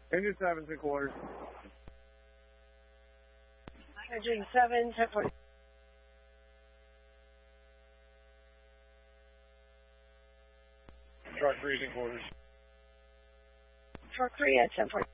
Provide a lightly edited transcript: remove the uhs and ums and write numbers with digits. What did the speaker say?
Engine 7, 3/4. Engine 7, 10-40. Truck 3, 3/4. Truck 3 at 10-40.